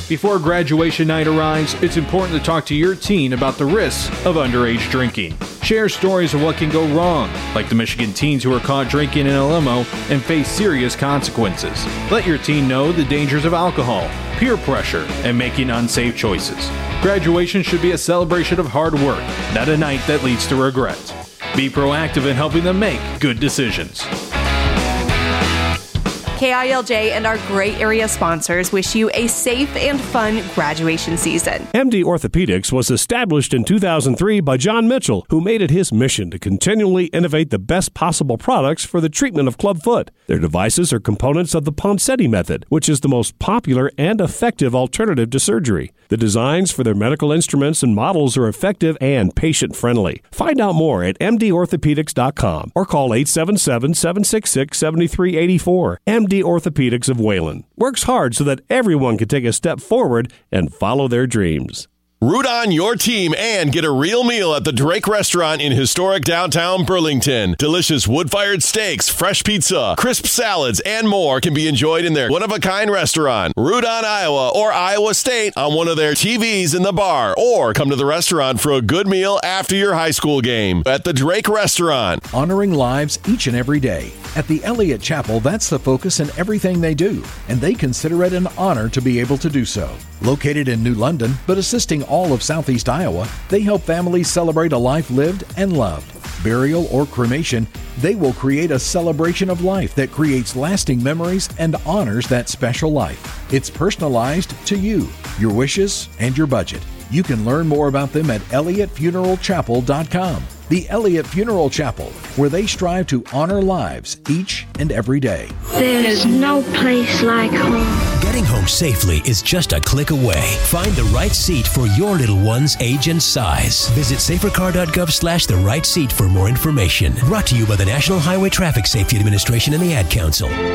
Before graduation night arrives, it's important to talk to your teen about the risks of underage drinking. Share stories of what can go wrong, like the Michigan teens who were caught drinking in a limo and face serious consequences. Let your teen know the dangers of alcohol, peer pressure, and making unsafe choices. Graduation should be a celebration of hard work, not a night that leads to regret. Be proactive in helping them make good decisions. KILJ and our great area sponsors wish you a safe and fun graduation season. MD Orthopedics was established in 2003 by John Mitchell, who made it his mission to continually innovate the best possible products for the treatment of clubfoot. Their devices are components of the Ponseti method, which is the most popular and effective alternative to surgery. The designs for their medical instruments and models are effective and patient-friendly. Find out more at mdorthopedics.com or call 877-766-7384. MD Orthopedics of Wayland works hard so that everyone can take a step forward and follow their dreams. Root on your team and get a real meal at the Drake Restaurant in historic downtown Burlington. Delicious wood-fired steaks, fresh pizza, crisp salads, and more can be enjoyed in their one-of-a-kind restaurant. Root on Iowa or Iowa State on one of their TVs in the bar, or come to the restaurant for a good meal after your high school game at the Drake Restaurant. Honoring lives each and every day. At the Elliott Chapel, that's the focus in everything they do, and they consider it an honor to be able to do so. Located in New London, but assisting all of Southeast Iowa, they help families celebrate a life lived and loved. Burial or cremation, they will create a celebration of life that creates lasting memories and honors that special life. It's personalized to you, your wishes, and your budget. You can learn more about them at ElliottFuneralChapel.com. The Elliott Funeral Chapel, where they strive to honor lives each and every day. There is no place like home. Getting home safely is just a click away. Find the right seat for your little one's age and size. Visit safercar.gov/the right seat for more information. Brought to you by the National Highway Traffic Safety Administration and the Ad Council.